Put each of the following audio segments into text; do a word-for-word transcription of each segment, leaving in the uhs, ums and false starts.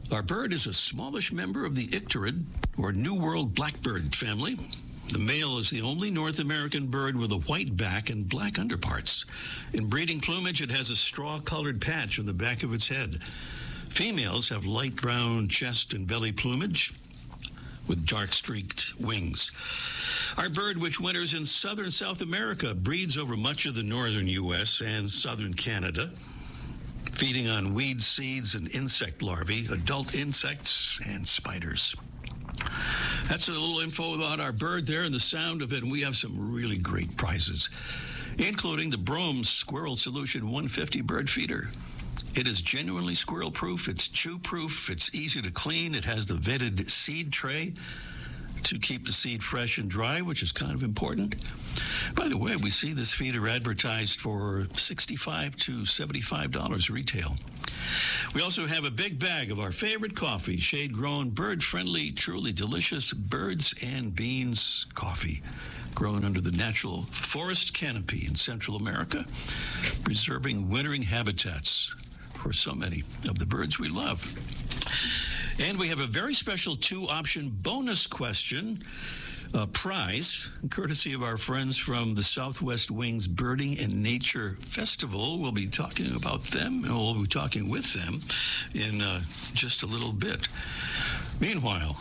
Our bird is a smallish member of the Icterid, or New World blackbird family. The male is the only North American bird with a white back and black underparts. In breeding plumage, it has a straw-colored patch on the back of its head. Females have light brown chest and belly plumage with dark-streaked wings. Our bird, which winters in southern South America, breeds over much of the northern U S and southern Canada, feeding on weed seeds and insect larvae, adult insects, and spiders. That's a little info about our bird there and the sound of it, and we have some really great prizes, including the Brome Squirrel Solution one fifty bird feeder. It is genuinely squirrel-proof, it's chew-proof, it's easy to clean, it has the vented seed tray to keep the seed fresh and dry, which is kind of important. By the way, we see this feeder advertised for sixty-five to seventy-five dollars retail. We also have a big bag of our favorite coffee, shade-grown, bird-friendly, truly delicious Birds and Beans coffee, grown under the natural forest canopy in Central America, preserving wintering habitats for so many of the birds we love. And we have a very special two-option bonus question uh, prize, courtesy of our friends from the Southwest Wings Birding and Nature Festival. We'll be talking about them, and we'll be talking with them in uh, just a little bit. Meanwhile,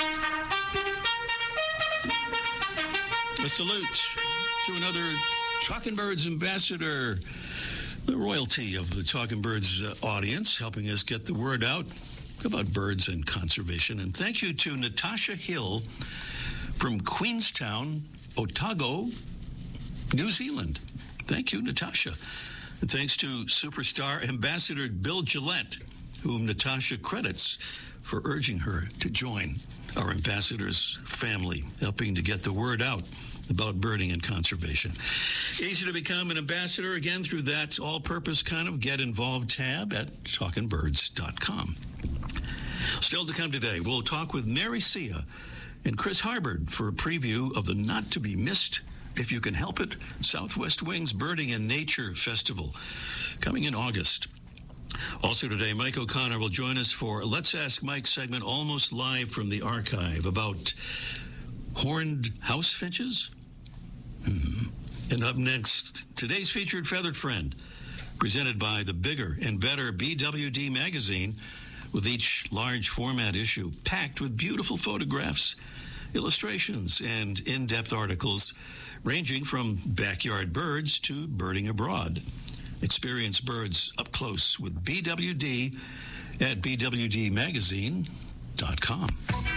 a salute to another Talking Birds ambassador, the royalty of the Talking Birds uh, audience, helping us get the word out about birds and conservation. And thank you to Natasha Hill from Queenstown, Otago, New Zealand. Thank you, Natasha. And thanks to superstar Ambassador Bill Gillette, whom Natasha credits for urging her to join our ambassadors' family, helping to get the word out about birding and conservation. Easy to become an ambassador, again, through that all-purpose kind of Get Involved tab at talkin birds dot com. Still to come today, we'll talk with Mary Sia and Chris Harbord for a preview of the not-to-be-missed, if you can help it, Southwest Wings Birding and Nature Festival, coming in August. Also today, Mike O'Connor will join us for a Let's Ask Mike segment, almost live from the archive, about horned house finches. Hmm. And up next, today's featured feathered friend, presented by the Bigger and Better B W D magazine, with each large format issue packed with beautiful photographs, illustrations, and in-depth articles ranging from backyard birds to birding abroad. Experience birds up close with B W D at b w d magazine dot com.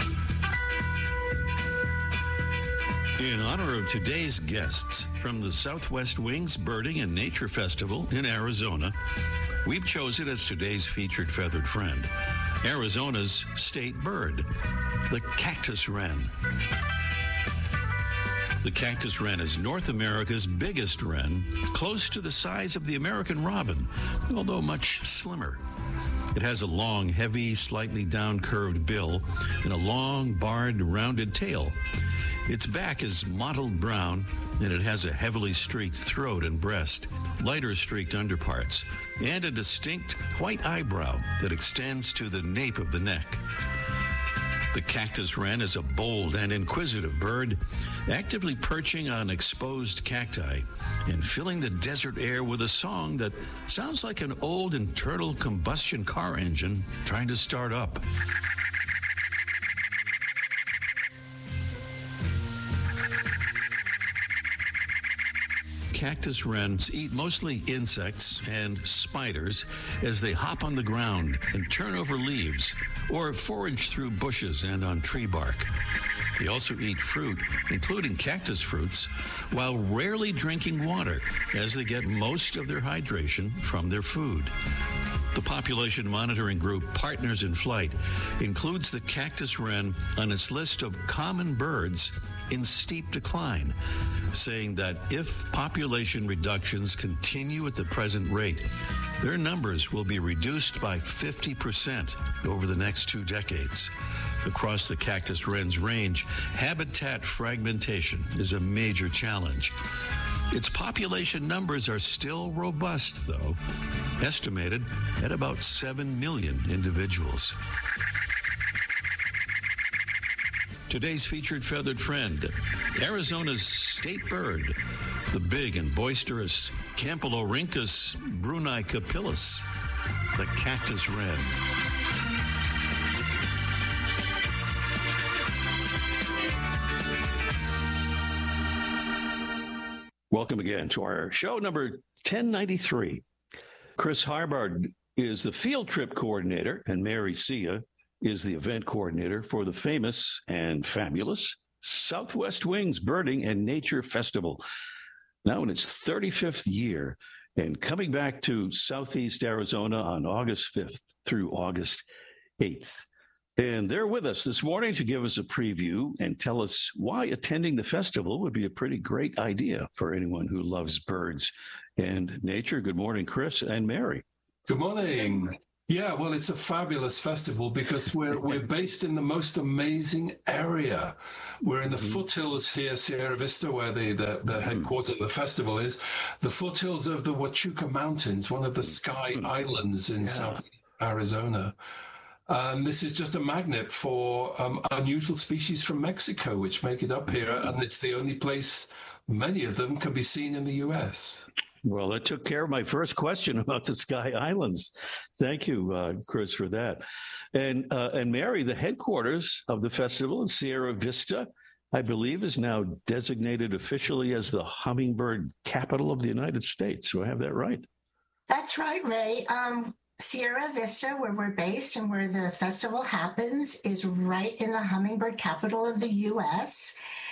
In honor of today's guests from the Southwest Wings Birding and Nature Festival in Arizona, we've chosen as today's featured feathered friend Arizona's state bird, the cactus wren. The cactus wren is North America's biggest wren, close to the size of the American robin, although much slimmer. It has a long, heavy, slightly down-curved bill and a long, barred, rounded tail. Its back is mottled brown, and it has a heavily streaked throat and breast, lighter streaked underparts, and a distinct white eyebrow that extends to the nape of the neck. The cactus wren is a bold and inquisitive bird, actively perching on exposed cacti and filling the desert air with a song that sounds like an old internal combustion car engine trying to start up. Cactus wrens eat mostly insects and spiders as they hop on the ground and turn over leaves or forage through bushes and on tree bark. They also eat fruit, including cactus fruits, while rarely drinking water as they get most of their hydration from their food. The population monitoring group Partners in Flight includes the cactus wren on its list of common birds in steep decline, saying that if population reductions continue at the present rate, their numbers will be reduced by fifty percent over the next two decades. Across the cactus wren's range, habitat fragmentation is a major challenge. Its population numbers are still robust, though, estimated at about seven million individuals. Today's featured feathered friend, Arizona's state bird, the big and boisterous Campylorhynchus brunei-capillus, the cactus wren. Welcome again to our show number ten ninety-three. Chris Harbard is the field trip coordinator, and Mary Sia is the event coordinator for the famous and fabulous Southwest Wings Birding and Nature Festival, now in its thirty-fifth year, and coming back to Southeast Arizona on August fifth through August eighth. And they're with us this morning to give us a preview and tell us why attending the festival would be a pretty great idea for anyone who loves birds and nature. Good morning, Chris and Mary. Good morning. Yeah, well, it's a fabulous festival because we're we're based in the most amazing area. We're in the mm-hmm. foothills here, Sierra Vista, where the, the, the headquarters of the festival is. The foothills of the Huachuca Mountains, one of the Sky mm-hmm. Islands in yeah. South Arizona. And this is just a magnet for um, unusual species from Mexico, which make it up here. And it's the only place many of them can be seen in the U S. Well, that took care of my first question about the Sky Islands. Thank you, uh, Chris, for that. And uh, and Mary, the headquarters of the festival in Sierra Vista, I believe, is now designated officially as the hummingbird capital of the United States. Do I have that right? That's right, Ray. Um, Sierra Vista, where we're based and where the festival happens, is right in the hummingbird capital of the U S.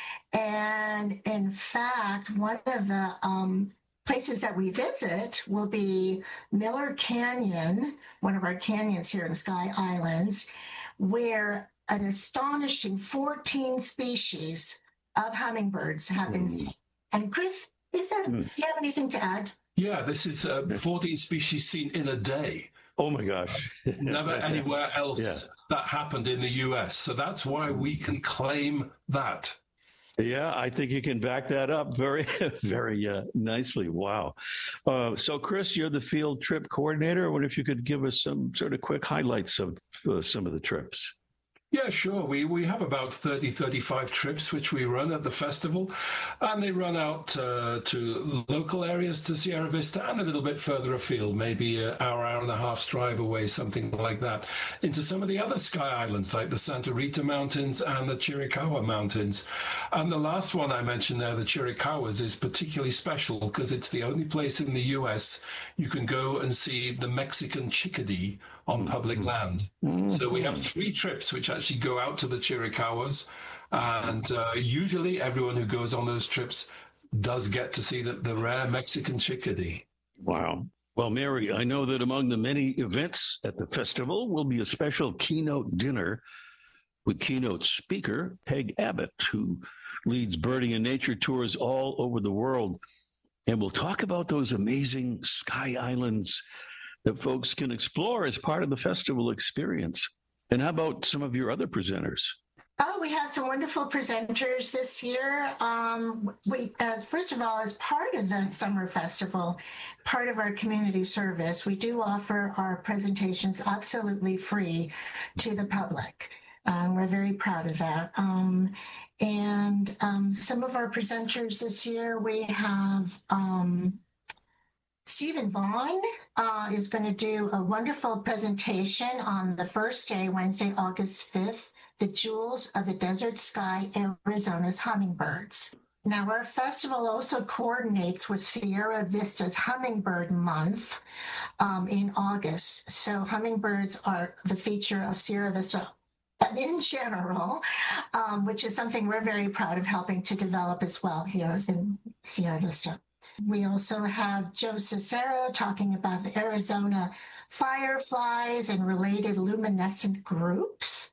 And in fact, one of the um, places that we visit will be Miller Canyon, one of our canyons here in Sky Islands, where an astonishing fourteen species of hummingbirds have been seen. And Chris, is that, mm. do you have anything to add? Yeah, this is uh, fourteen species seen in a day. Oh my gosh. Never anywhere else yeah. that happened in the U S. So that's why we can claim that. Yeah, I think you can back that up very, very uh, nicely. Wow. Uh, so, Chris, you're the field trip coordinator. I wonder if you could give us some sort of quick highlights of uh, some of the trips. Yeah, sure. We we have about thirty, thirty-five trips which we run at the festival, and they run out uh, to local areas to Sierra Vista and a little bit further afield, maybe an hour, hour and a half's drive away, something like that, into some of the other Sky Islands like the Santa Rita Mountains and the Chiricahua Mountains. And the last one I mentioned there, the Chiricahuas, is particularly special because it's the only place in the U S you can go and see the Mexican chickadee on public land. Mm-hmm. So we have three trips which actually go out to the Chiricahuas, and uh, usually everyone who goes on those trips does get to see the, the rare Mexican chickadee. Wow. Well, Mary, I know that among the many events at the festival will be a special keynote dinner with keynote speaker Peg Abbott, who leads birding and nature tours all over the world. And we'll talk about those amazing Sky Islands that folks can explore as part of the festival experience. And how about some of your other presenters? Oh, we have some wonderful presenters this year. Um, we, uh, first of all, as part of the summer festival, part of our community service, we do offer our presentations absolutely free to the public. Um, we're very proud of that. Um, and um, some of our presenters this year, we have um, Stephen Vaughn uh, is going to do a wonderful presentation on the first day, Wednesday, August fifth, the Jewels of the Desert Sky, Arizona's Hummingbirds. Now, our festival also coordinates with Sierra Vista's Hummingbird Month um, in August. So hummingbirds are the feature of Sierra Vista in general, um, which is something we're very proud of helping to develop as well here in Sierra Vista. We also have Joe Cicero talking about the Arizona fireflies and related luminescent groups.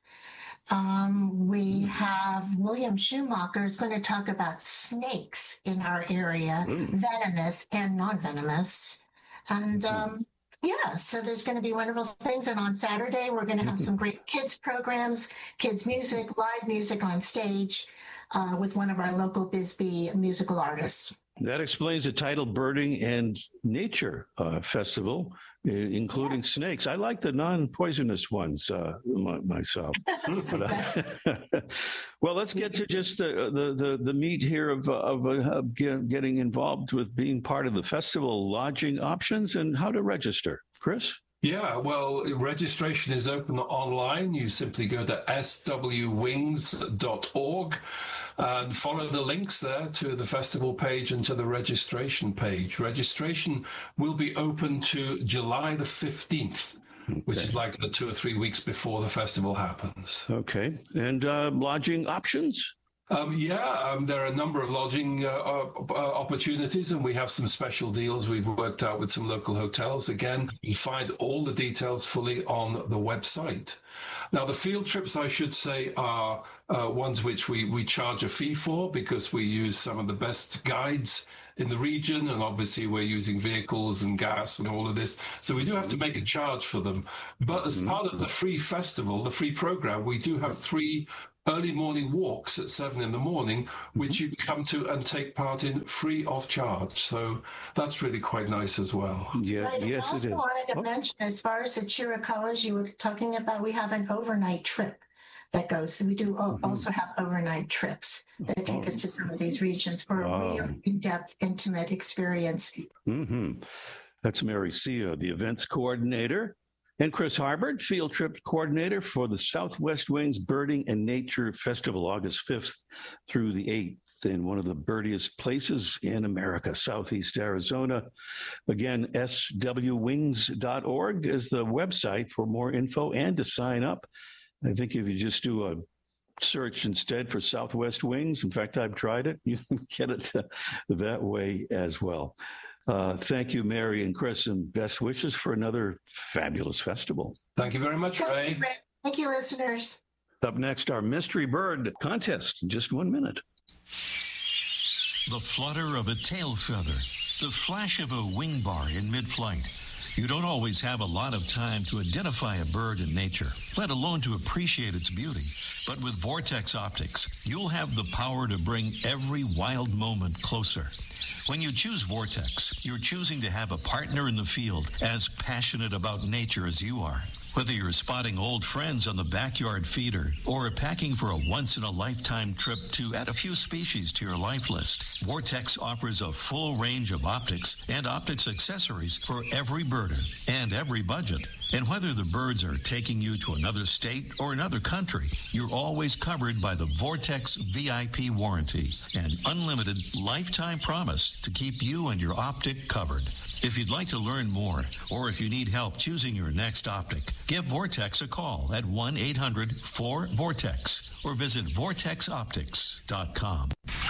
Um, we have William Schumacher is going to talk about snakes in our area, mm. venomous and non-venomous. And um, yeah, so there's going to be wonderful things. And on Saturday, we're going to have some great kids programs, kids music, live music on stage uh, with one of our local Bisbee musical artists. That explains the title Birding and Nature uh, Festival, including yeah. snakes. I like the non-poisonous ones uh, myself. Well, let's get to just the the the, the meat here of, of, of getting involved with being part of the festival, lodging options, and how to register. Chris? Yeah, well, registration is open online. You simply go to s w wings dot org and follow the links there to the festival page and to the registration page. Registration will be open to July the fifteenth, okay. which is like the two or three weeks before the festival happens. Okay. And uh, lodging options? Um, yeah, um, there are a number of lodging uh, uh, opportunities, and we have some special deals we've worked out with some local hotels. Again, you find all the details fully on the website. Now, the field trips, I should say, are uh, ones which we, we charge a fee for because we use some of the best guides in the region, and obviously we're using vehicles and gas and all of this. So we do have to make a charge for them. But as part of the free festival, the free program, we do have three early morning walks at seven in the morning, which you can come to and take part in free of charge. So that's really quite nice as well. Yeah, but yes, I also it is. wanted to oh. mention, as far as the Chiricahuas you were talking about, we have an overnight trip that goes. We do mm-hmm. also have overnight trips that take oh. us to some of these regions for a oh. real in-depth, intimate experience. Mm-hmm. That's Mary Sia, the events coordinator. And Chris Harbert, field trip coordinator for the Southwest Wings Birding and Nature Festival, August fifth through the eighth, in one of the birdiest places in America, Southeast Arizona. Again, s w wings dot org is the website for more info and to sign up. I think if you just do a search instead for Southwest Wings, in fact, I've tried it, you can get it that way as well. Uh, thank you, Mary and Chris, and best wishes for another fabulous festival. Thank you very much, Ray. Thank you, listeners. Up next, our Mystery Bird contest in just one minute. The flutter of a tail feather, the flash of a wing bar in mid-flight. You don't always have a lot of time to identify a bird in nature, let alone to appreciate its beauty. But with Vortex Optics, you'll have the power to bring every wild moment closer. When you choose Vortex, you're choosing to have a partner in the field as passionate about nature as you are. Whether you're spotting old friends on the backyard feeder or packing for a once-in-a-lifetime trip to add a few species to your life list, Vortex offers a full range of optics and optics accessories for every birder and every budget. And whether the birds are taking you to another state or another country, you're always covered by the Vortex V I P warranty, an unlimited lifetime promise to keep you and your optic covered. If you'd like to learn more, or if you need help choosing your next optic, give Vortex a call at one eight hundred four vortex or visit vortex optics dot com.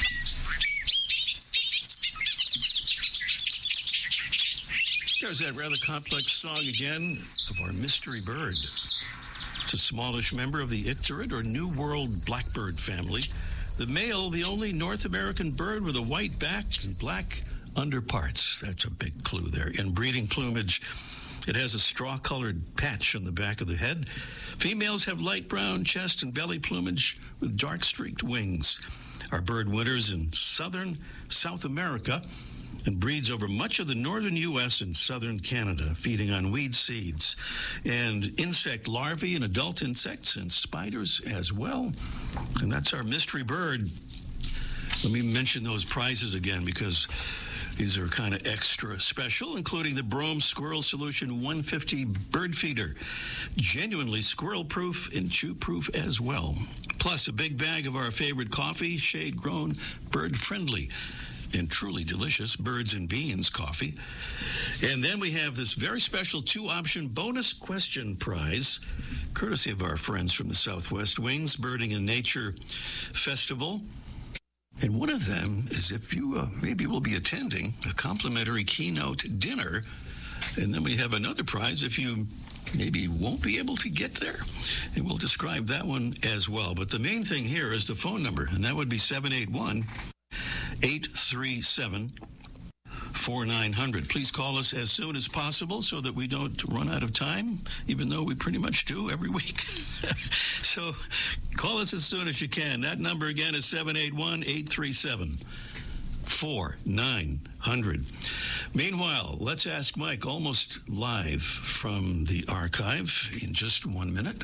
There's that rather complex song again of our mystery bird. It's a smallish member of the Icterid or New World blackbird family. The male, the only North American bird with a white back and black underparts. That's a big clue there. In breeding plumage, it has a straw-colored patch on the back of the head. Females have light brown chest and belly plumage with dark-streaked wings. Our bird winters in southern South America and breeds over much of the northern U S and southern Canada, feeding on weed seeds and insect larvae and adult insects and spiders as well. And that's our mystery bird. Let me mention those prizes again because these are kind of extra special, including the Brome Squirrel Solution one fifty bird feeder, genuinely squirrel-proof and chew-proof as well. Plus a big bag of our favorite coffee, shade-grown, bird-friendly, and truly delicious Birds and Beans coffee. And then we have this very special two-option bonus question prize, courtesy of our friends from the Southwest Wings Birding and Nature Festival. And one of them is if you uh, maybe will be attending a complimentary keynote dinner. And then we have another prize if you maybe won't be able to get there. And we'll describe that one as well. But the main thing here is the phone number, and that would be seven eight one, eight three seven, four nine zero zero. Please call us as soon as possible so that we don't run out of time, even though we pretty much do every week. So call us as soon as you can. That number again is seven eight one, eight three seven, four nine hundred. Meanwhile, let's ask Mike, almost live from the archive in just one minute.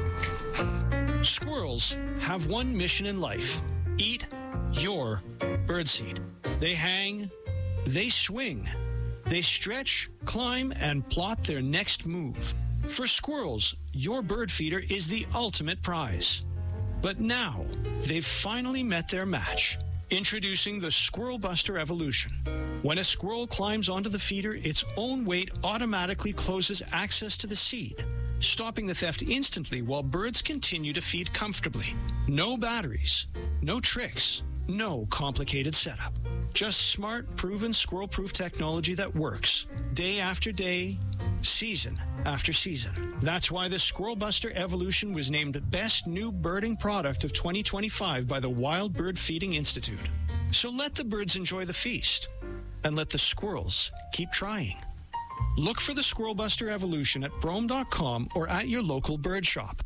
Squirrels have one mission in life: eat your birdseed. They hang, they swing, they stretch, climb, and plot their next move. For squirrels, your bird feeder is the ultimate prize. But now, they've finally met their match. Introducing the Squirrel Buster Evolution. When a squirrel climbs onto the feeder, its own weight automatically closes access to the seed, stopping the theft instantly while birds continue to feed comfortably. No batteries, no tricks, no complicated setup. Just smart, proven squirrel-proof technology that works day after day, season after season. That's why the Squirrel Buster Evolution was named Best New Birding Product of twenty twenty-five by the Wild Bird Feeding Institute. So let the birds enjoy the feast, and let the squirrels keep trying. Look for the Squirrel Buster Evolution at brome dot com or at your local bird shop.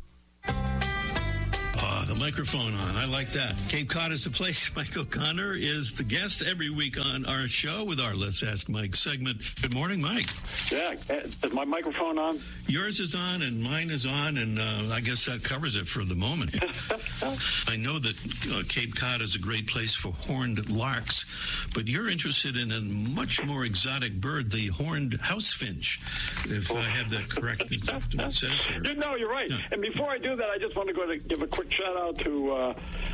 Ah, the microphone on. I like that. Cape Cod is the place. Mike O'Connor is the guest every week on our show with our Let's Ask Mike segment. Good morning, Mike. Yeah. Is my microphone on? Yours is on and mine is on, and uh, I guess that covers it for the moment. I know that uh, Cape Cod is a great place for horned larks, but you're interested in a much more exotic bird, the horned house finch, if I have that correct. It says here. No, you're right. Yeah. And before I do that, I just want to go to give a quick shout out to uh,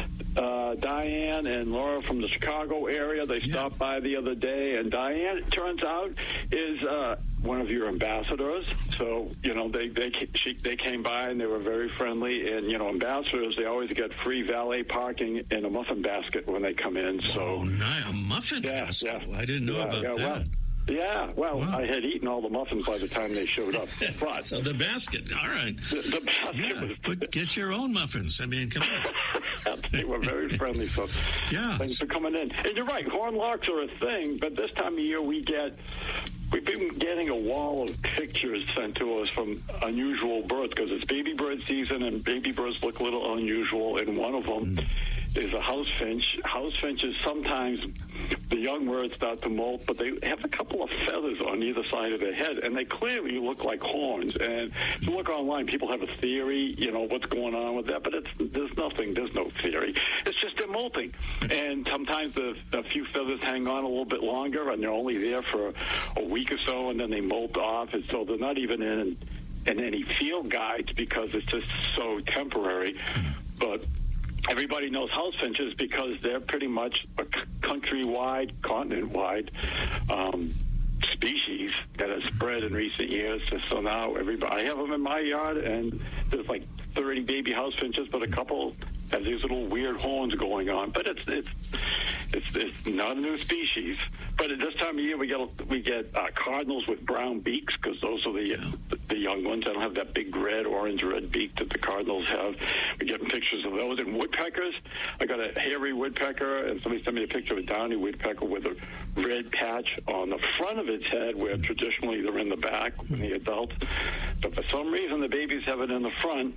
uh, Diane and Laura from the Chicago area. They yeah. stopped by the other day, and Diane, it turns out, is uh, one of your ambassadors. So, you know, they they she, they came by and they were very friendly. And, you know, ambassadors, they always get free valet parking in a muffin basket when they come in. So, oh, nice. A muffin yeah, basket? Yeah. I didn't know yeah, about yeah, that. Well, Yeah, well, wow. I had eaten all the muffins by the time they showed up. But so the basket, all right. The, the basket yeah, was... but get your own muffins. I mean, come on. They were very friendly, so yeah. thanks for coming in. And you're right, horned larks are a thing, but this time of year we get... We've been getting a wall of pictures sent to us from unusual birds because it's baby bird season and baby birds look a little unusual, and one of them mm. is a house finch. House finches, sometimes the young birds start to molt, but they have a couple of feathers on either side of their head, and they clearly look like horns. And if you look online, people have a theory, you know, what's going on with that, but it's there's nothing, there's no theory. It's just they're molting. And sometimes the, a few feathers hang on a little bit longer, and they're only there for a week or so, and then they molt off, and so they're not even in in any field guides because it's just so temporary. But everybody knows house finches because they're pretty much a countrywide, continent-wide um, species that has spread in recent years. So now everybody, I have them in my yard, and there's like thirty baby house finches, but a couple have these little weird horns going on. But it's it's it's, it's not a new species. But at this time of year, we get we get uh, cardinals with brown beaks because those are the, yeah. the the young ones. They don't have that big red, orange, red beak that the cardinals have. We get pictures of those. And woodpeckers, I got a hairy woodpecker, and somebody sent me a picture of a downy woodpecker with a red patch on the front of its head, where traditionally they're in the back when the adults. But for some reason, the babies have it in the front.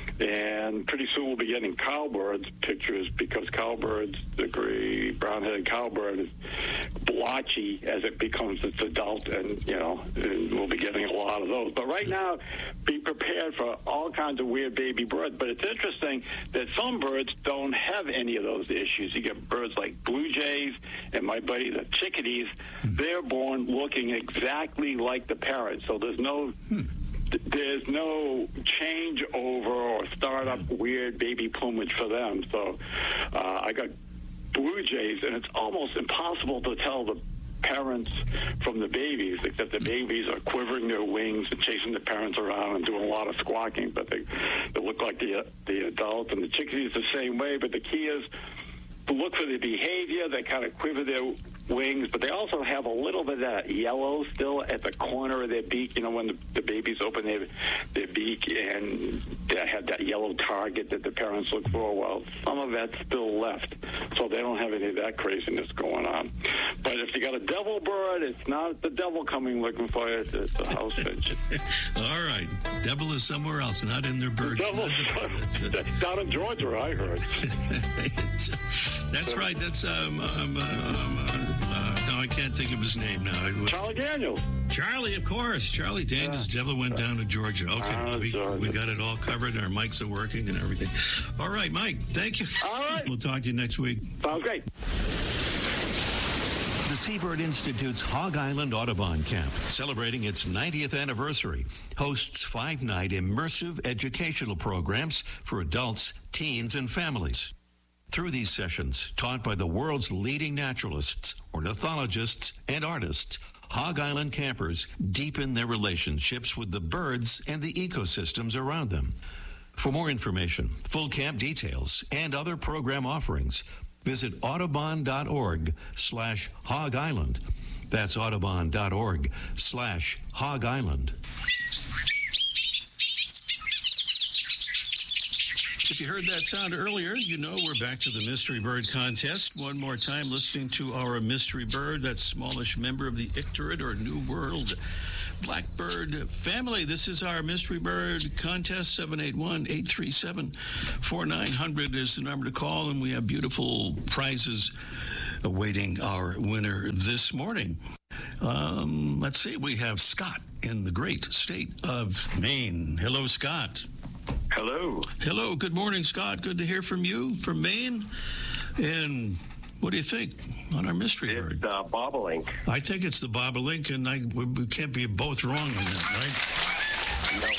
And pretty soon we'll be getting cowbirds pictures because cowbirds, the gray brown-headed cowbird, is blotchy as it becomes its adult, and, you know, and we'll be getting a lot of those. But right now, be prepared for all kinds of weird baby birds. But it's interesting that some birds don't have any of those issues. You get birds like blue jays and my buddy the chickadees. They're born looking exactly like the parents, so there's no... Hmm. There's no changeover or startup weird baby plumage for them. So uh, I got blue jays, and it's almost impossible to tell the parents from the babies, except the babies are quivering their wings and chasing the parents around and doing a lot of squawking, but they, they look like the, the adult. And the chickadees the same way, but the key is to look for the behavior. They kind of quiver their wings, but they also have a little bit of that yellow still at the corner of their beak. You know, when the, the babies open their, their beak and they have that yellow target that the parents look for. Well, some of that's still left, so they don't have any of that craziness going on. But if you got a devil bird, it's not the devil coming looking for you. It's, it's a house pigeon. All right. Devil is somewhere else, not in their bird. Devil, down in Georgia, I heard. That's right. That's, um, um, uh, um uh, no, I can't think of his name now. Charlie Daniels. Charlie, of course. Charlie Daniels. Yeah. Devil went down to Georgia. Okay. Uh, we, we got it all covered. Our mics are working and everything. All right, Mike. Thank you. All right. We'll talk to you next week. Sounds great. The Seabird Institute's Hog Island Audubon Camp, celebrating its ninetieth anniversary, hosts five-night immersive educational programs for adults, teens, and families. Through these sessions, taught by the world's leading naturalists, ornithologists, and artists, Hog Island campers deepen their relationships with the birds and the ecosystems around them. For more information, full camp details, and other program offerings, visit audubon.org slash Hog Island. That's audubon.org slash Hog Island. If you heard that sound earlier, you know we're back to the Mystery Bird Contest. One more time, listening to our mystery bird, that smallish member of the Icterid or New World Blackbird family. This is our Mystery Bird Contest. seven eight one, eight three seven, four nine zero zero is the number to call, and we have beautiful prizes awaiting our winner this morning. Um, let's see, we have Scott in the great state of Maine. Hello, Scott. Hello. Hello. Good morning, Scott. Good to hear from you from Maine. And what do you think on our mystery it's bird? It's uh, bobolink. I think it's the bobolink, and I, we, we can't be both wrong on that, right?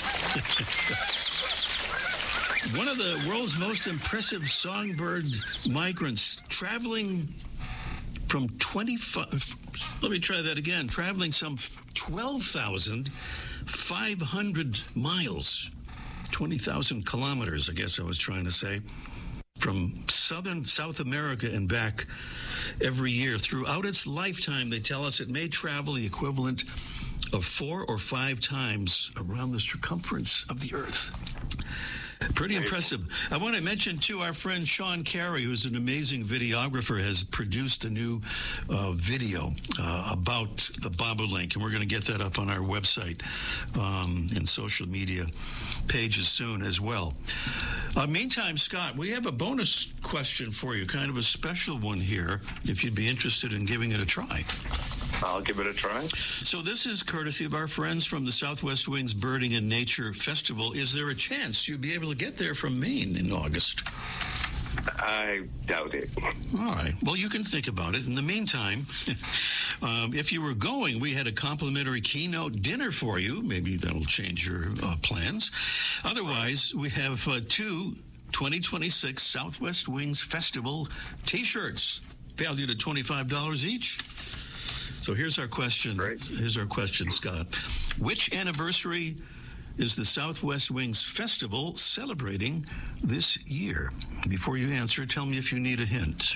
No. One of the world's most impressive songbird migrants, traveling from twenty-five, let me try that again, traveling some twelve thousand five hundred miles. twenty thousand kilometers, I guess I was trying to say, from southern South America and back every year. Throughout its lifetime, they tell us it may travel the equivalent of four or five times around the circumference of the Earth. Pretty impressive. I want to mention, too, our friend Sean Carey, who's an amazing videographer, has produced a new uh, video uh, about the bobolink, and we're going to get that up on our website um, and social media pages soon as well. Uh, meantime, Scott, we have a bonus question for you, kind of a special one here, if you'd be interested in giving it a try. I'll give it a try. So this is courtesy of our friends from the Southwest Wings Birding and Nature Festival. Is there a chance you'd be able to get there from Maine in August? I doubt it. All right. Well, you can think about it. In the meantime, um, if you were going, we had a complimentary keynote dinner for you. Maybe that'll change your uh, plans. Otherwise, we have uh, two twenty twenty-six Southwest Wings Festival T-shirts valued at twenty-five dollars each. So here's our question. Great. Here's our question, Scott. Which anniversary is the Southwest Wings Festival celebrating this year? Before you answer, tell me if you need a hint.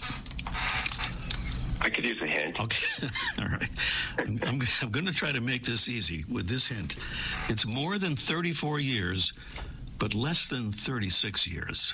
I could use a hint. Okay. All right. I'm, I'm, I'm going to try to make this easy with this hint. It's more than thirty-four years, but less than thirty-six years.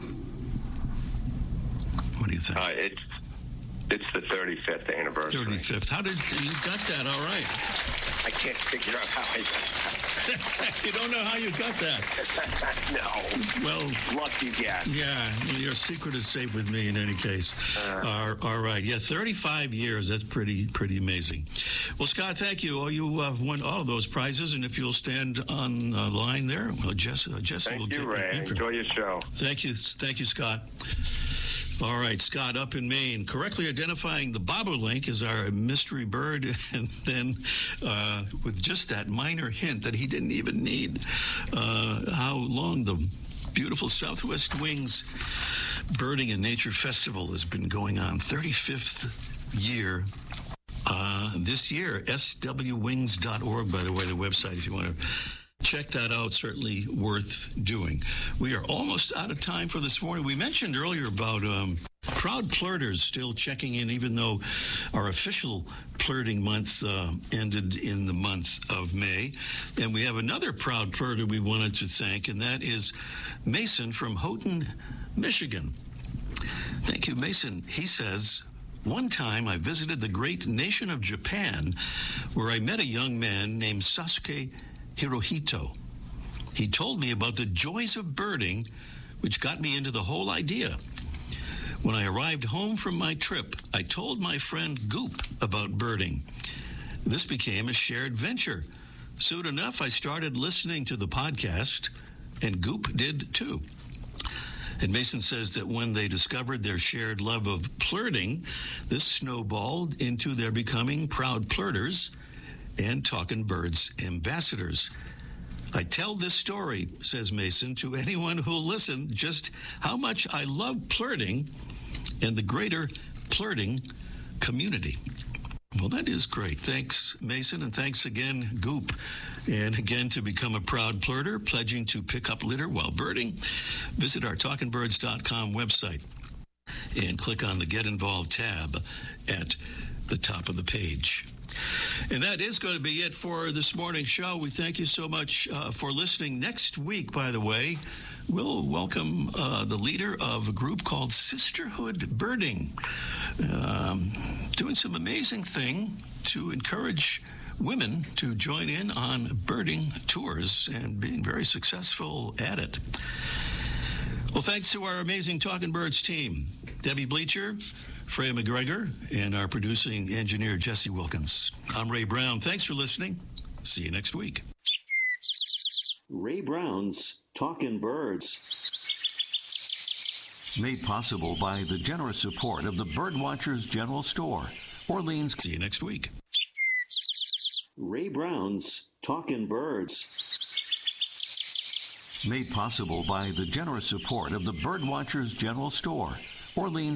What do you think? Uh, it's it's the thirty-fifth anniversary. thirty-fifth. How did you got that? All right. I can't figure out how I got that. You don't know how you got that? No. Well, lucky guess. Yeah, your secret is safe with me in any case. Uh, all, all right. Yeah, thirty-five years. That's pretty pretty amazing. Well, Scott, thank you. Oh, you uh, won all of those prizes, and if you'll stand on the line there, well, Jess, uh, Jesse Thank will you, get Ray. your info. Enjoy your show. Thank you. Thank you, Scott. All right, Scott, up in Maine, correctly identifying the bobolink as our mystery bird, and then uh, with just that minor hint that he didn't even need, uh, how long the beautiful Southwest Wings Birding and Nature Festival has been going on. thirty-fifth year uh, this year. S W wings dot org, by the way, the website, if you want to check that out, certainly worth doing. We are almost out of time for this morning. We mentioned earlier about um, Proud Plurters still checking in, even though our official plurting month uh, ended in the month of May. And we have another proud plurter we wanted to thank, and that is Mason from Houghton, Michigan. Thank you, Mason. He says, one time I visited the great nation of Japan, where I met a young man named Sasuke Hirohito. He told me about the joys of birding, which got me into the whole idea. When I arrived home from my trip, I told my friend Goop about birding. This became a shared venture. Soon enough, I started listening to the podcast, and Goop did too. And Mason says that when they discovered their shared love of plurting, this snowballed into their becoming proud plurters and Talkin' Birds ambassadors. I tell this story, says Mason, to anyone who'll listen, just how much I love plurting and the greater plurting community. Well, that is great. Thanks, Mason, and thanks again, Goop. And again, to become a proud plurter, pledging to pick up litter while birding, visit our talkin birds dot com website and click on the Get Involved tab at the top of the page. And that is going to be it for this morning's show. We thank you so much uh, for listening. Next week, by the way, we'll welcome uh, the leader of a group called Sisterhood Birding, um, doing some amazing thing to encourage women to join in on birding tours and being very successful at it. Well, thanks to our amazing Talkin' Birds team, Debbie Bleacher, Freya McGregor, and our producing engineer, Jesse Wilkins. I'm Ray Brown. Thanks for listening. See you next week. Ray Brown's Talkin' Birds. Made possible by the generous support of the Birdwatchers General Store, Orleans. See you next week. Ray Brown's Talkin' Birds. Made possible by the generous support of the Birdwatchers General Store, Orleans.